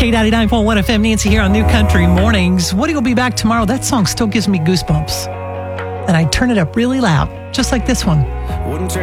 K99.1 FM, Nancy here on New Country Mornings. Woody will be back tomorrow. That song still gives me goosebumps. And I turn it up really loud, just like this one. Wouldn't trade